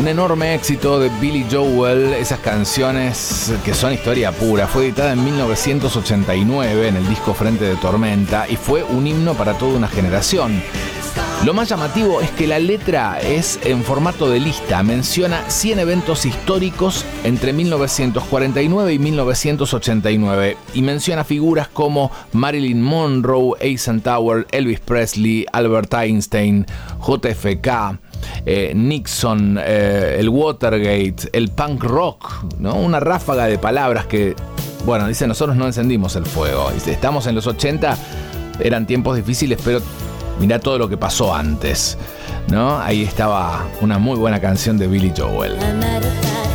Un enorme éxito de Billy Joel, esas canciones que son historia pura. Fue editada en 1989 en el disco Frente de Tormenta y fue un himno para toda una generación. Lo más llamativo es que la letra es en formato de lista. Menciona 100 eventos históricos entre 1949 y 1989 y menciona figuras como Marilyn Monroe, Eisenhower, Elvis Presley, Albert Einstein, JFK, Nixon, el Watergate, el punk rock, ¿no? Una ráfaga de palabras que, bueno, dice, nosotros no encendimos el fuego. Dice, estamos en los 80, eran tiempos difíciles, pero mirá todo lo que pasó antes, ¿no? Ahí estaba una muy buena canción de Billy Joel.